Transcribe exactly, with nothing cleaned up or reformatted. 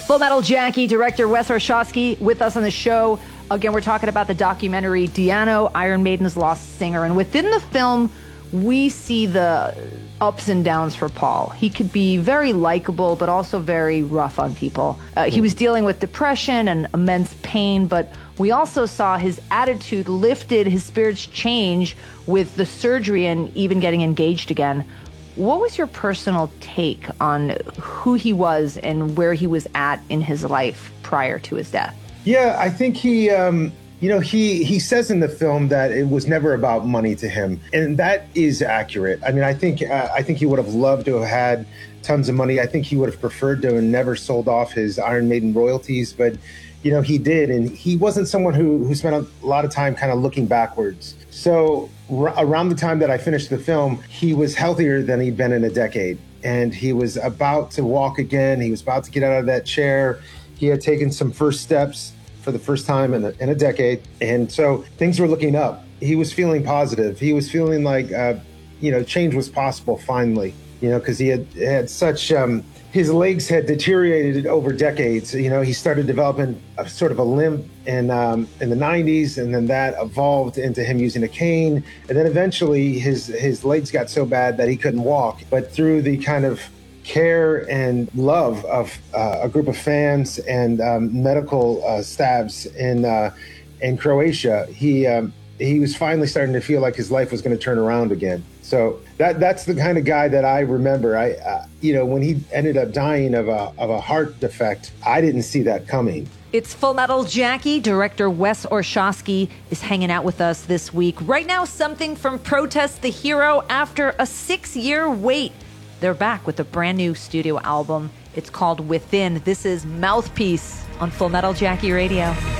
Full Metal Jackie director Wes Orshowski with us on the show. Again, we're talking about the documentary Di'Anno, Iron Maiden's Lost Singer. And within the film, we see the ups and downs for Paul. He could be very likable, but also very rough on people. Uh, he was dealing with depression and immense pain, but we also saw his attitude lifted, his spirits change with the surgery and even getting engaged again. What was your personal take on who he was and where he was at in his life prior to his death? Yeah, I think he, um, you know, he he says in the film that it was never about money to him, and that is accurate. I mean, I think uh, I think he would have loved to have had tons of money. I think he would have preferred to have never sold off his Iron Maiden royalties, but you know, he did, and he wasn't someone who who spent a lot of time kind of looking backwards. So r- around the time that I finished the film, he was healthier than he'd been in a decade, and he was about to walk again. He was about to get out of that chair. He had taken some first steps for the first time in a, in a decade, and so things were looking up. He was feeling positive. He was feeling like, uh, you know, change was possible finally, you know, because he had had such, um, his legs had deteriorated over decades. You know, he started developing a sort of a limp in, um, in the nineties, and then that evolved into him using a cane. And then eventually his, his legs got so bad that he couldn't walk. But through the kind of care and love of uh, a group of fans and um, medical uh, staffs in uh, in Croatia, he um, he was finally starting to feel like his life was going to turn around again. So that that's the kind of guy that I remember. I uh, you know, when he ended up dying of a of a heart defect, I didn't see that coming. It's Full Metal Jackie. Director Wes Orshowski is hanging out with us this week. Right now, something from Protest the Hero. After a six-year wait, they're back with a brand new studio album. It's called Within. This is Mouthpiece on Full Metal Jackie Radio.